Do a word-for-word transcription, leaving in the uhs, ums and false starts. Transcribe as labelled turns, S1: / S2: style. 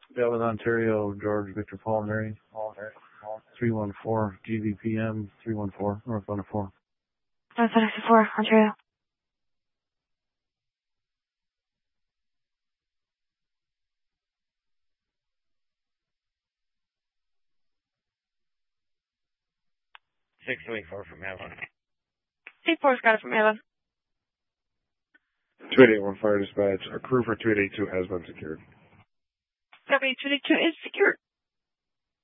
S1: Dallas, Ontario, George Victor Paul Mary. three one four, G V P M, three one four, North one oh four.
S2: North one oh four, Ontario.
S3: six two eight four from Avon.
S2: eight four's got it from Avon.
S4: two eight eight one Fire Dispatch. A crew for two eight eight two has been secured.
S2: Copy, two eight eight two is secured.